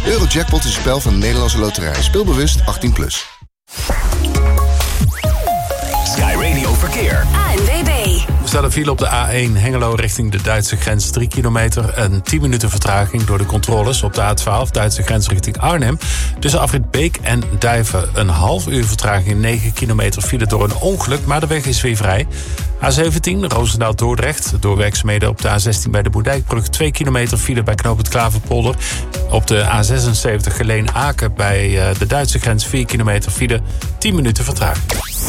Eurojackpot is een spel van de Nederlandse Loterij. Speel bewust 18+. Sky Radio Verkeer. ANWB. Er staat een file op de A1 Hengelo richting de Duitse grens, 3 kilometer en 10 minuten vertraging door de controles op de A12 Duitse grens richting Arnhem. Tussen afrit Beek en Duiven een half uur vertraging, 9 kilometer file door een ongeluk, maar de weg is weer vrij. A17 Roosendaal-Dordrecht, door werkzaamheden op de A16 bij de Boerdijkbrug, 2 kilometer file bij knooppunt Klaverpolder. Op de A76 Geleen-Aken bij de Duitse grens, 4 kilometer file, 10 minuten vertraging.